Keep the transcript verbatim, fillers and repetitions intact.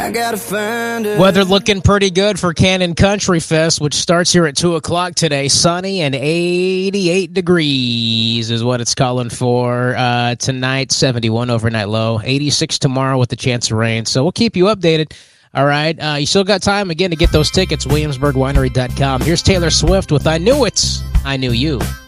I gotta find it. Weather looking pretty good for Cannon Country Fest, which starts here at two o'clock today. Sunny and eighty-eight degrees is what it's calling for. Uh, tonight, seventy-one overnight low. eighty-six tomorrow with a chance of rain. So we'll keep you updated. All right. Uh, you still got time, again, to get those tickets. Williamsburg Winery dot com. Here's Taylor Swift with I Knew It. I Knew You.